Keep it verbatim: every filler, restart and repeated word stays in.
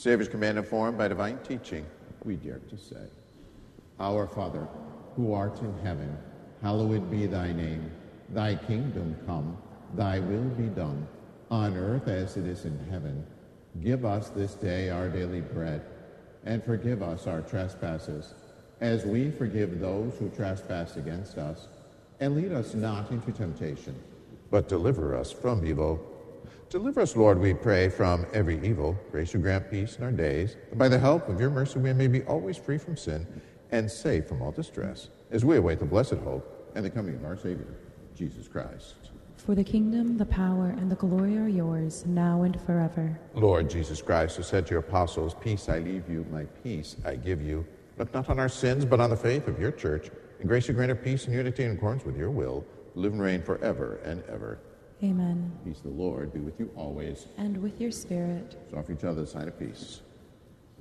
Savior's command informed by divine teaching, we dare to say, Our Father, who art in heaven, hallowed be thy name. Thy kingdom come, thy will be done, on earth as it is in heaven. Give us this day our daily bread, and forgive us our trespasses, as we forgive those who trespass against us. And lead us not into temptation, but deliver us from evil. Deliver us, Lord, we pray, from every evil. Grace you grant peace in our days, and by the help of your mercy we may be always free from sin and safe from all distress, as we await the blessed hope and the coming of our Savior, Jesus Christ. For the kingdom, the power, and the glory are yours, now and forever. Lord Jesus Christ, who said to your apostles, Peace I leave you, my peace I give you. Look not on our sins, but on the faith of your church, and grace you grant her peace and unity in accordance with your will, to live and reign forever and ever. Amen. Peace of the Lord be with you always. And with your spirit. So offer each other the sign of peace.